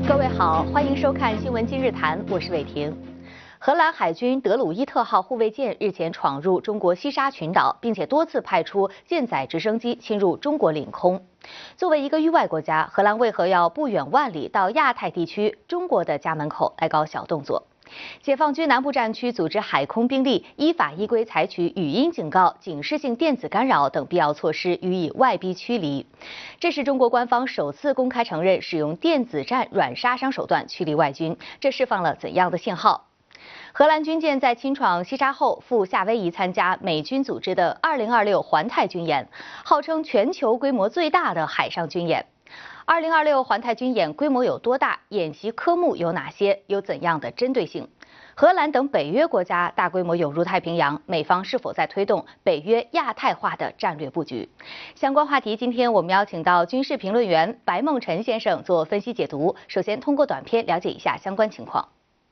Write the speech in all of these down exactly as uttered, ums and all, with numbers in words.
各位好，欢迎收看《新闻今日谈》，我是伟婷。荷兰海军德鲁伊特号护卫舰日前闯入中国西沙群岛，并且多次派出舰载直升机侵入中国领空。作为一个域外国家，荷兰为何要不远万里到亚太地区中国的家门口来搞小动作？解放军南部战区组织海空兵力依法依规采取语音警告、警示性电子干扰等必要措施予以外逼驱离。这是中国官方首次公开承认使用电子战软杀伤手段驱离外军，这释放了怎样的信号？荷兰军舰在侵闯西沙后赴夏威夷参加美军组织的二零二六环太军演，号称全球规模最大的海上军演。二零二六环太军演规模有多大？演习科目有哪些？有怎样的针对性？荷兰等北约国家大规模涌入太平洋，美方是否在推动北约亚太化的战略布局？相关话题，今天我们邀请到军事评论员白梦辰先生做分析解读。首先，通过短片了解一下相关情况。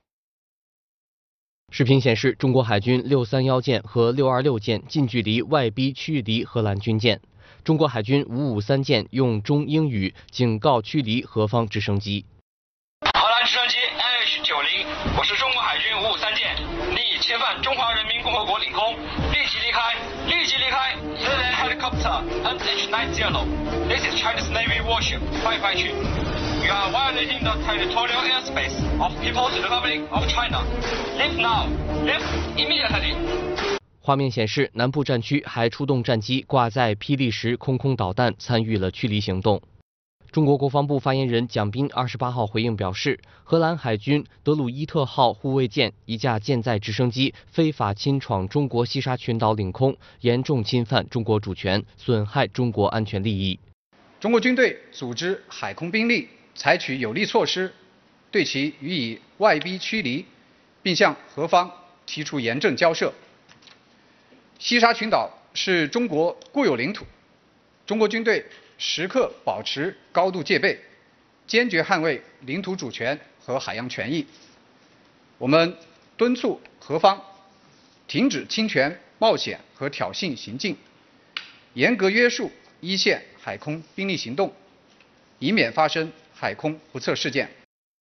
视频显示，中国海军六三一舰和六二六舰近距离外逼驱离荷兰军舰。中国海军五五三舰用中英语警告驱离何方直升机。 荷兰直升机 N H 九零，我是中国海军五五三舰，你已侵犯中华人民共和国领空，立即离开，立即离开。Zealand helicopter N H ninety. This is Chinese Navy warship. 快快去。You are violating the territorial airspace of People's Republic of China. Leave now. Leave immediately. 画面显示，南部战区还出动战机挂载霹雳十空空导弹参与了驱离行动。中国国防部发言人蒋斌二十八号回应表示，荷兰海军德鲁伊特号护卫舰一架舰载直升机非法侵闯中国西沙群岛领空，严重侵犯中国主权，损害中国安全利益。 中国军队组织海空兵力采取有力措施，对其予以外逼驱离，并向荷方提出严正交涉。西沙群岛是中国固有领土，中国军队时刻保持高度戒备，坚决捍卫领土主权和海洋权益。我们敦促荷方停止侵权、冒险和挑衅行径，严格约束一线海空兵力行动，以免发生海空不测事件。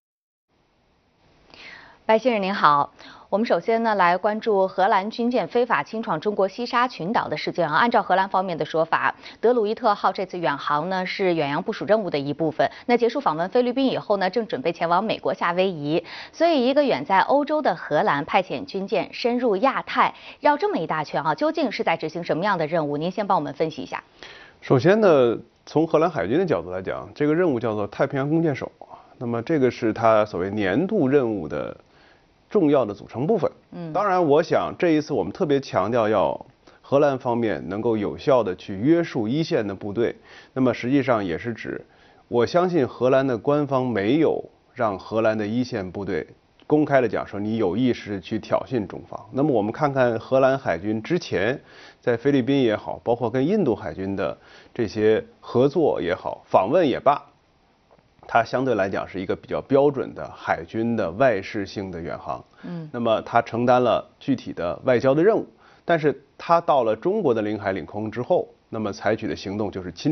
白先生您好，我们首先呢来关注荷兰军舰非法侵闯中国西沙群岛的事件啊。按照荷兰方面的说法，德鲁伊特号这次远航呢是远洋部署任务的一部分。那结束访问菲律宾以后呢，正准备前往美国夏威夷。所以，一个远在欧洲的荷兰派遣军舰深入亚太，绕这么一大圈啊，究竟是在执行什么样的任务？您先帮我们分析一下。 首先呢，从荷兰海军的角度来讲，这个任务叫做太平洋弓箭手。那么这个是它所谓年度任务的重要的组成部分。嗯，当然，我想这一次我们特别强调要荷兰方面能够有效的去约束一线的部队。那么实际上也是指，我相信荷兰的官方没有让荷兰的一线部队公开的讲说你有意识去挑衅中方。那么我们看看荷兰海军之前在菲律宾也好，包括跟印度海军的这些合作也好，访问也罢，它相对来讲是一个比较标准的海军的外事性的远航。嗯，那么它承担了具体的外交的任务，但是它到了中国的领海领空之后，那么采取的行动就是侵